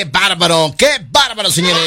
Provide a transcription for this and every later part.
Qué bárbaro, señores.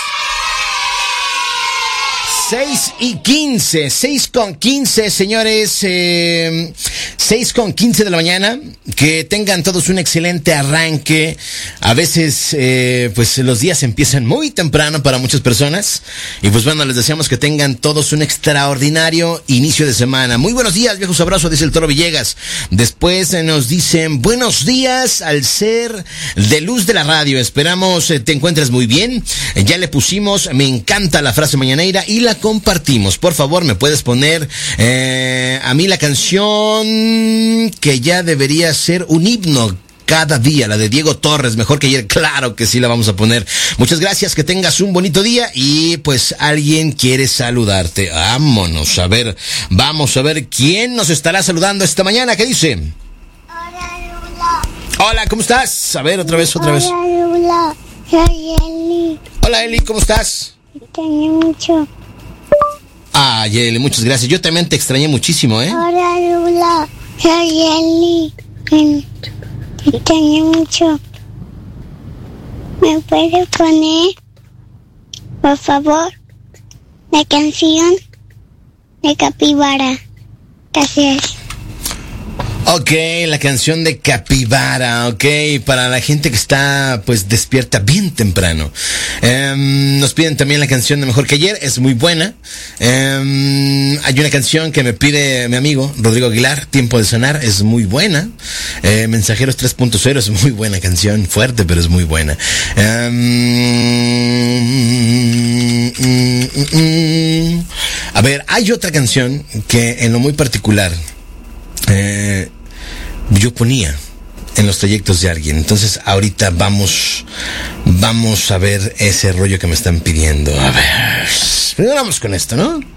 6:15, señores. 6:15 de la mañana. Que tengan todos un excelente arranque. A veces, pues los días empiezan muy temprano para muchas personas. Y pues bueno, les deseamos que tengan todos un extraordinario inicio de semana. Muy buenos días, viejos abrazos, dice el Toro Villegas. Después nos dicen, buenos días al ser de luz de la radio. Esperamos te encuentres muy bien. Ya le pusimos, me encanta la frase mañanera y la compartimos. Por favor, me puedes poner a mí la canción que ya debería ser un himno cada día, la de Diego Torres, mejor que ayer. Claro que sí, la vamos a poner. Muchas gracias, que tengas un bonito día. Y pues alguien quiere saludarte. Vamos a ver quién nos estará saludando esta mañana. ¿Qué dice? Hola, Lula. Hola, ¿cómo estás? A ver, otra vez. Hola, Lula. Soy Eli. Hola, Eli, ¿cómo estás? Te extrañé mucho. Ay, Eli, muchas gracias. Yo también te extrañé muchísimo, ¿eh? Hola, Lula. Soy Eli. Te extrañé mucho. ¿Me puedes poner, por favor, la canción de Capibara? Gracias. Ok, la canción de Capibara, ok, para la gente que está pues despierta bien temprano. Nos piden también la canción de Mejor que Ayer, es muy buena. Hay una canción que me pide mi amigo Rodrigo Aguilar, Tiempo de Sonar, es muy buena. Mensajeros 3.0 es muy buena canción, fuerte pero es muy buena. A ver, hay otra canción que en lo muy particular yo ponía en los trayectos de alguien. Entonces ahorita vamos a ver ese rollo que me están pidiendo. A ver, primero vamos con esto, ¿no?